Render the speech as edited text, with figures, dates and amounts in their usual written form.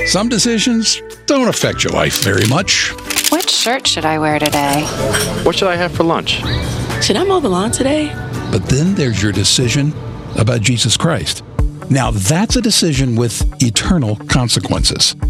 Some decisions don't affect your life very much. Which shirt should I wear today? What should I have for lunch? Should I mow the lawn today? But then there's your decision about Jesus Christ. Now that's a decision with eternal consequences.